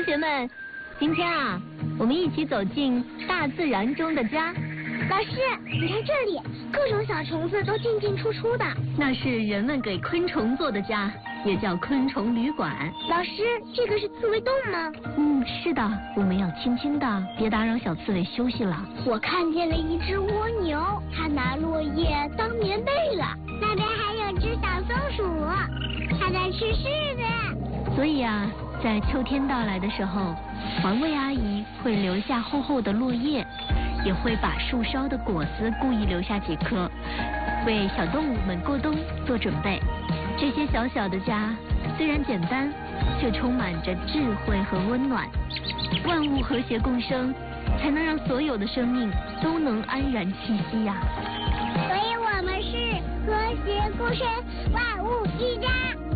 同学们，今天啊，我们一起走进大自然中的家。 老师，你看这里，各种小虫子都进进出出的。 那是人们给昆虫做的家，也叫昆虫旅馆。 老师，这个是刺猬洞吗？ 是的，我们要轻轻的，别打扰小刺猬休息了。 我看见了一只蜗牛，它拿落叶当棉被了。那边还有只小松鼠，它在吃柿子。 所以啊，在秋天到来的时候，环卫阿姨会留下厚厚的落叶，也会把树梢的果子故意留下几颗，为小动物们过冬做准备。这些小小的家虽然简单，却充满着智慧和温暖。万物和谐共生，才能让所有的生命都能安然栖息呀。 所以我们是和谐共生，万物一家。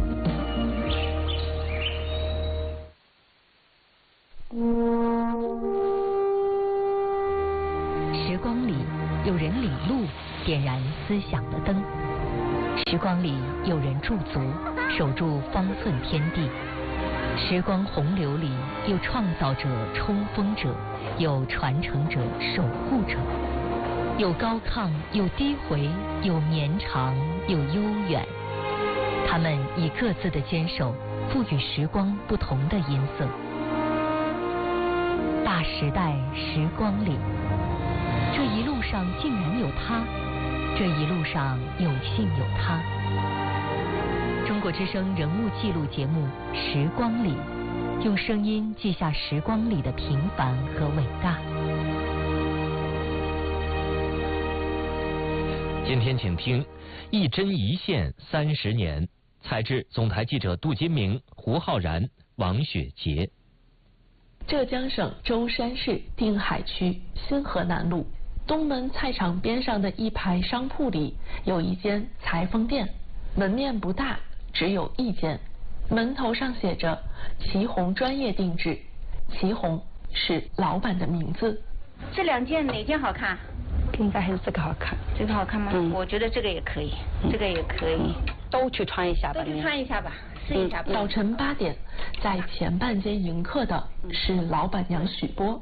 时光里有人领路，点燃思想的灯；时光里有人驻足，守住方寸天地；时光洪流里有创造者、冲锋者，有传承者、守护者，有高亢，有低回，有绵长，有悠远。他们以各自的坚守，赋予时光不同的音色。大时代时光里，这一路上竟然有他，这一路上有幸有他。中国之声人物记录节目《时光里》，用声音记下时光里的平凡和伟大。 今天请听《一针一线30年》，采制总台记者杜金明、胡浩然、王雪杰。 浙江省舟山市定海区新河南路东门菜场边上的一排商铺里，有一间裁缝店，门面不大，只有一间，门头上写着祁红专业定制，祁红是老板的名字。 这两件哪件好看？ 应该还是这个好看。 这个好看吗？我觉得这个也可以，这个也可以， 都去穿一下吧。 都去穿一下吧，试一下吧。 早晨8点，在前半间迎客的是老板娘许波。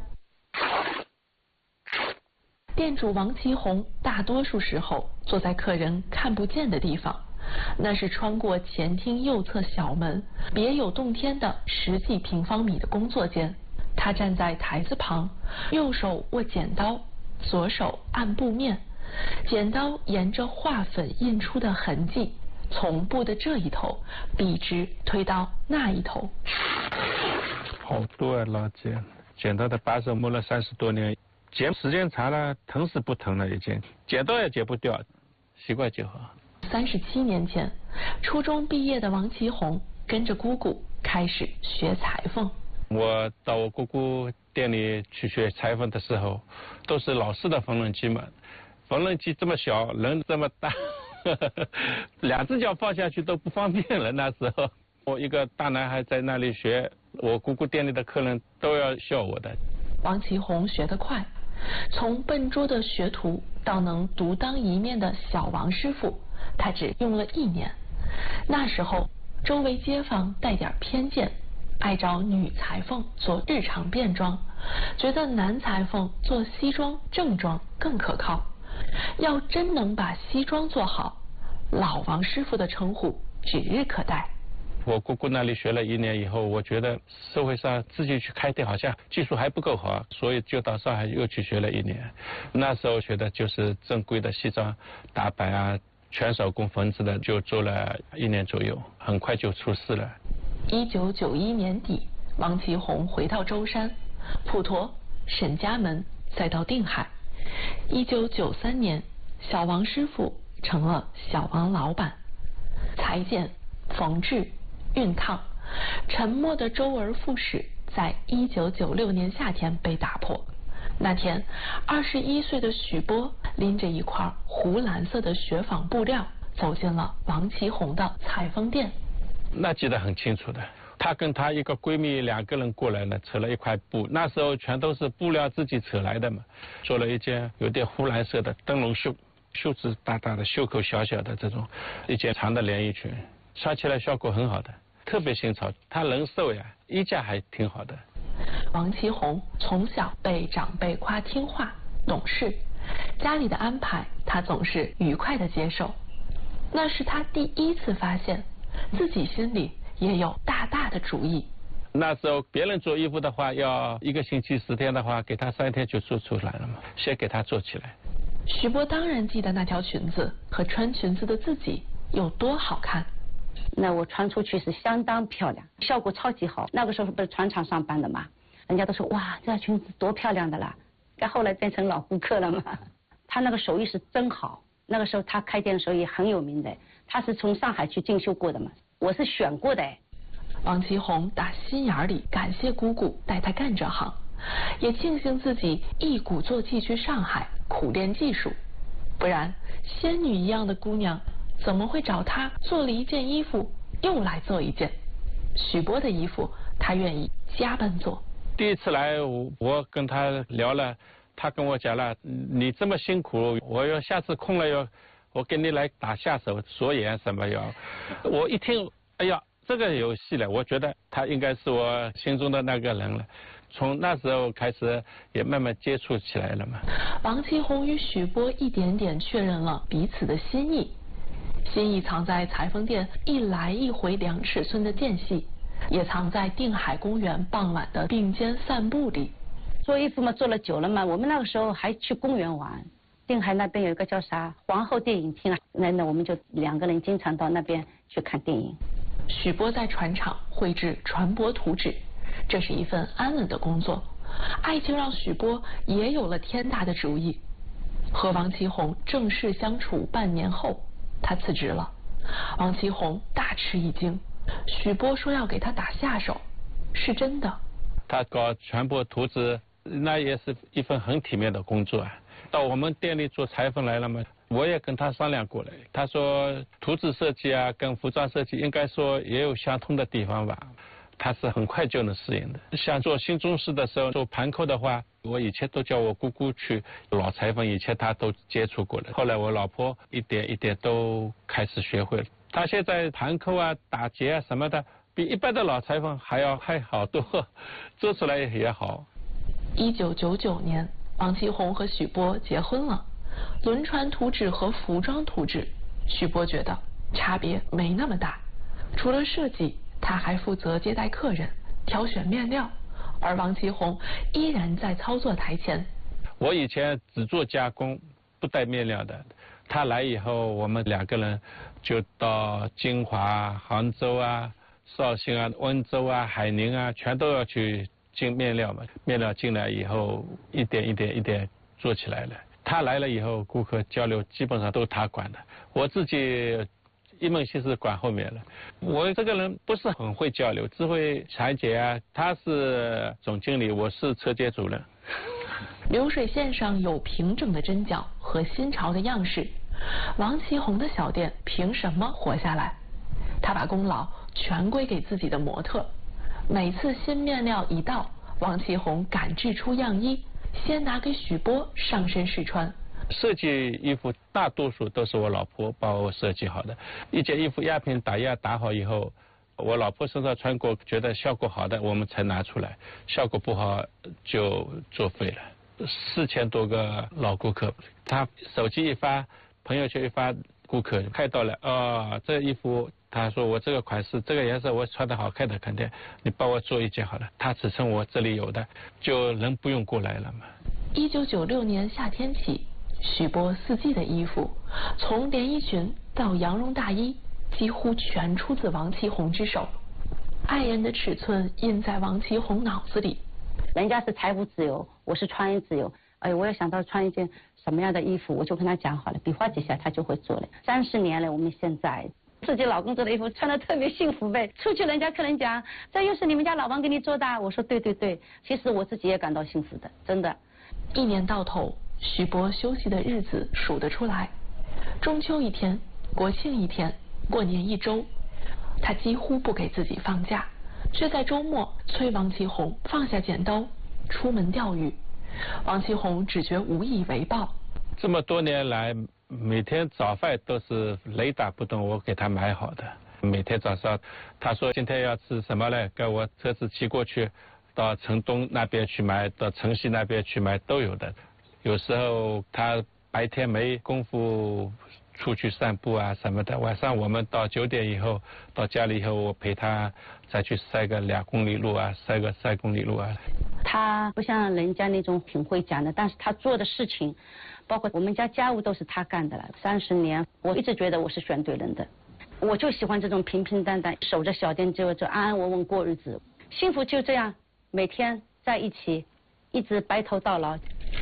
店主王祁红大多数时候坐在客人看不见的地方，那是穿过前厅右侧小门别有洞天的10几平方米的工作间。他站在台子旁，右手握剪刀，左手按布面，剪刀沿着画粉印出的痕迹，从布的这一头笔直推到那一头。 好多啊，老剪刀的把手磨了30多年，剪时间长了，疼是不疼了，已经剪刀也剪不掉，习惯就好。 37年前，初中毕业的王祁红跟着姑姑开始学裁缝。 我到我姑姑店里去学裁缝的时候，都是老式的缝纫机嘛，缝纫机这么小，人这么大，2只脚放下去都不方便了。那时候我一个大男孩在那里学，我姑姑店里的客人都要笑我的。 王祁红学得快，从笨拙的学徒到能独当一面的小王师傅，他只用了1年。那时候周围街坊带点偏见，爱找女裁缝做日常便装，觉得男裁缝做西装正装更可靠。要真能把西装做好，老王师傅的称呼指日可待。 我姑姑那里学了1年以后，我觉得社会上自己去开店好像技术还不够好，所以就到上海又去学了1年。那时候学的就是正规的西装打版啊，全手工缝制的，就做了1年左右，很快就出师了。 1991年底，王祁红回到舟山、普陀、沈家门，再到定海。1993年，小王师傅成了小王老板。裁剪、缝制、熨烫，沉默的周而复始，在1996年夏天被打破。那天，21岁的许波拎着一块湖蓝色的雪纺布料，走进了王祁红的裁缝店。 那记得很清楚的，她跟她一个闺蜜2个人过来了，扯了一块布，那时候全都是布料自己扯来的嘛，做了一件有点湖蓝色的灯笼袖，袖子大大的，袖口小小的这种一件长的连衣裙，穿起来效果很好的，特别新潮。她人瘦呀，衣架还挺好的。 王其红从小被长辈夸听话懂事，家里的安排他总是愉快地接受。那是他第一次发现自己心里也有大大的主意。 那时候别人做衣服的话，要1个星期10天的话，给他3天就做出来了嘛，先给他做起来。 许波当然记得那条裙子和穿裙子的自己有多好看。 那我穿出去是相当漂亮，效果超级好。那个时候不是船厂上班的嘛，人家都说哇，这条裙子多漂亮的啦。但后来变成老顾客了嘛。他那个手艺是真好，那个时候他开店的时候也很有名的，他是从上海去进修过的嘛，我是选过的。 王其红打心眼里感谢姑姑带他干这行，也庆幸自己一鼓作气去上海苦练技术，不然仙女一样的姑娘怎么会找他做了一件衣服又来做一件？许波的衣服他愿意加班做。 第一次来我跟他聊了，他跟我讲了，你这么辛苦，我要下次空了我给你来打下手锁眼什么要。我一听，哎呀，这个有戏了，我觉得他应该是我心中的那个人了。从那时候开始也慢慢接触起来了嘛。 王其红与许波一点点确认了彼此的心意，心意藏在裁缝店一来一回2尺寸的间隙，也藏在定海公园傍晚的并肩散步里。 做衣服嘛，做了久了嘛，我们那个时候还去公园玩。定海那边有一个叫啥皇后电影厅啊，那我们就2个人经常到那边去看电影。 许波在船厂绘制船舶图纸，这是一份安稳的工作。爱情让许波也有了天大的主意。和王其红正式相处半年后，他辞职了。王其红大吃一惊，许波说要给他打下手，是真的。 他搞船舶图纸，那也是一份很体面的工作啊。到我们店里做裁缝来了嘛，我也跟他商量过了，他说图纸设计啊跟服装设计应该说也有相通的地方吧，他是很快就能适应的。像做新中式的时候，做盘扣的话，我以前都叫我姑姑去，老裁缝以前他都接触过了，后来我老婆一点一点都开始学会了。他现在盘扣啊打结啊什么的比一般的老裁缝还好多，做出来也好。 1999年王其红和许波结婚了。轮船图纸和服装图纸，许波觉得差别没那么大。除了设计，他还负责接待客人，挑选面料，而王其红依然在操作台前。 我以前只做加工，不带面料的。他来以后，我们2个人就到金华、杭州啊、绍兴啊、温州啊、海宁啊，全都要去进面料嘛。面料进来以后，一点做起来了。他来了以后，顾客交流基本上都他管的，我自己一门心思管后面了。我这个人不是很会交流，只会裁剪啊。他是总经理，我是车间主任。 流水线上有平整的针脚和新潮的样式，王其红的小店凭什么活下来？他把功劳全归给自己的模特。每次新面料一到，王其红赶制出样衣，先拿给许波上身试穿。 设计衣服大多数都是我老婆帮我设计好的。一件衣服压片打样打好以后，我老婆身上穿过，觉得效果好的我们才拿出来，效果不好就作废了。4000多个老顾客，他手机一发，朋友圈一发，顾客看到了，这衣服他说我这个款式这个颜色我穿的好看的，肯定你帮我做一件好了，他尺寸我这里有的，就人不用过来了嘛。 1996年夏天起，许波4季的衣服，从连衣裙到羊绒大衣，几乎全出自王其红之手。爱人的尺寸印在王其红脑子里。 人家是财务自由，我是穿衣自由。哎，我也想到穿一件什么样的衣服，我就跟他讲好了，比划几下他就会做了。30年了，我们现在自己老公做的衣服穿得特别幸福呗。出去人家客人讲，这又是你们家老王给你做的，我说对对对，其实我自己也感到幸福的，真的。 一年到头，许波休息的日子数得出来，中秋1天，国庆1天，过年1周，他几乎不给自己放假，却在周末催王其红放下剪刀，出门钓鱼。王其红只觉无以为报。 这么多年来，每天早饭都是雷打不动我给他买好的。每天早上他说今天要吃什么嘞，跟我车子骑过去， 到城东那边去买，到城西那边去买都有的。有时候他白天没功夫出去散步啊什么的，晚上我们到9点以后到家里以后，我陪他再去晒个2公里路啊，晒个3公里路啊。 他不像人家那种挺会讲的，但是他做的事情，包括我们家务都是他干的了。30年，我一直觉得我是选对人的。我就喜欢这种平平淡淡，守着小店就安安稳稳过日子，幸福就这样每天在一起，一直白头到老。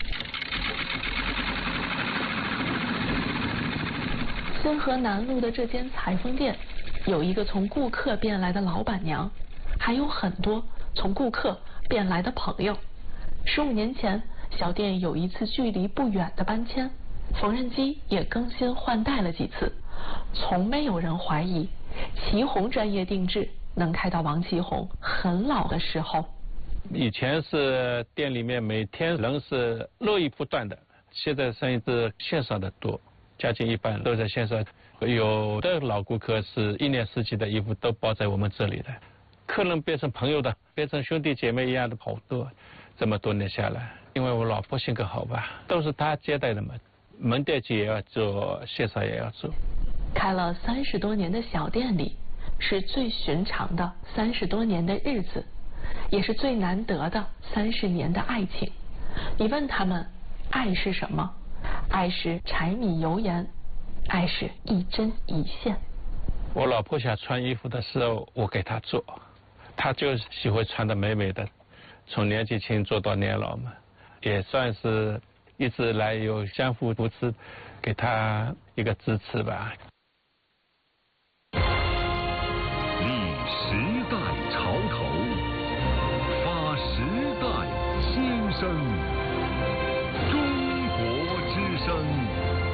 新河南路的这间裁缝店，有一个从顾客变来的老板娘，还有很多从顾客变来的朋友。15年前，小店有一次距离不远的搬迁，缝纫机也更新换代了几次，从没有人怀疑祁红专业定制能开到王祁红很老的时候。 以前是店里面每天人是络绎不断的，现在生意是线上的多，将近一半都在线上。有的老顾客是1年4季的衣服都包在我们这里的，客人变成朋友的，变成兄弟姐妹一样的好多。这么多年下来，因为我老婆性格好吧，都是她接待的嘛，门店也要做，线上也要做。 开了30多年的小店里，是最寻常的30多年的日子，也是最难得的30年的爱情。你问他们，爱是什么？爱是柴米油盐，爱是一针一线。 我老婆想穿衣服的时候，我给她做，她就喜欢穿得美美的，从年纪轻做到年老嘛，也算是一直来有相互扶持，给她一个支持吧。 立时代潮头，发时代新生，中国之声。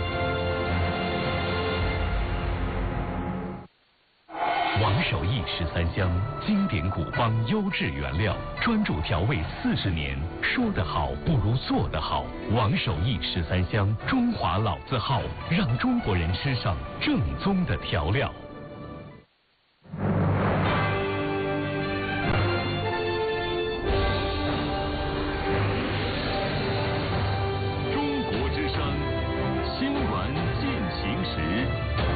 王守义13香，经典古方，优质原料，专注调味40年。说得好不如做得好。王守义13香，中华老字号，让中国人吃上正宗的调料。中国之声，新闻进行时。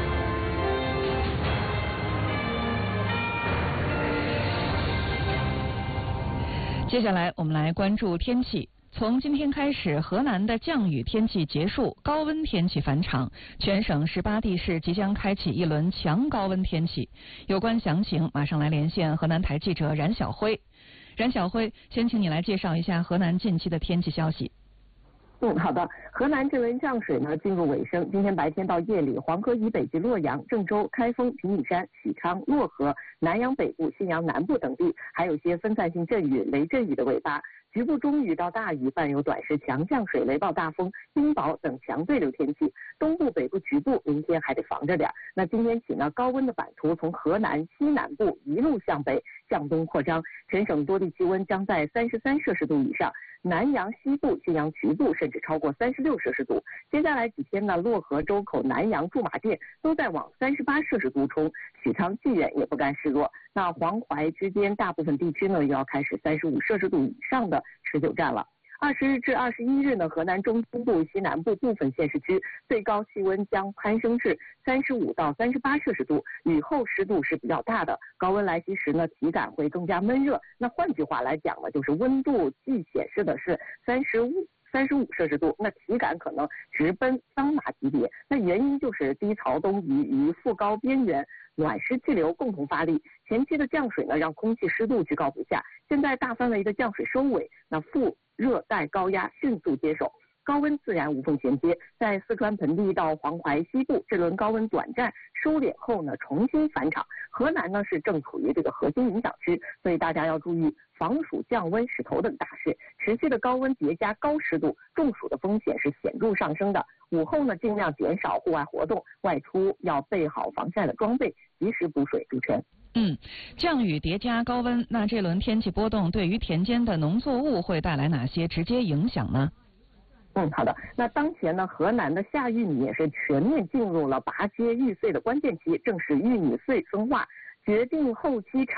接下来我们来关注天气。从今天开始，河南的降雨天气结束，高温天气返场，全省18地市即将开启一轮强高温天气。有关详情，马上来连线河南台记者冉晓辉。冉晓辉，先请你来介绍一下河南近期的天气消息。 好的。河南这轮降水呢进入尾声，今天白天到夜里，黄河以北及洛阳、郑州、开封、平顶山、许昌、漯河、南阳北部、信阳南部等地，还有些分散性阵雨、雷阵雨的尾巴。局部中雨到大雨，伴有短时强降水、雷暴大风、冰雹等强对流天气。东部、北部局部明天还得防着点。那今天起呢，高温的版图从河南西南部一路向北向东扩张，全省多地气温将在33摄氏度以上，南阳西部、信阳局部甚至超过36摄氏度。接下来几天呢，漯河、周口、南阳、驻马店都在往38摄氏度冲，许昌、济源也不甘示弱。那黄淮之间大部分地区呢，又要开始35摄氏度以上的持久战了。20日至21日呢，河南中东部、西南部部分县市区最高气温将攀升至35到38摄氏度，雨后湿度是比较大的。高温来袭时呢，体感会更加闷热。那换句话来讲呢，就是温度既显示的是35摄氏度，那体感可能直奔桑拿级别。那原因就是低槽东移与副高边缘暖湿气流共同发力，前期的降水呢让空气湿度居高不下，现在大范围的降水收尾，那副热带高压迅速接手，高温自然无缝衔接。在四川盆地到黄淮西部，这轮高温短暂收敛后呢，重新返场。河南呢是正处于这个核心影响区，所以大家要注意防暑降温势头等大事。持续的高温叠加高湿度，中暑的风险是显著上升的。午后呢，尽量减少户外活动，外出要备好防晒的装备，及时补水助泉。 降雨叠加高温，那这轮天气波动对于田间的农作物会带来哪些直接影响呢？ 好的。那当前呢，河南的夏玉米也是全面进入了拔接育穗的关键期，正是玉米穗分化，决定后期产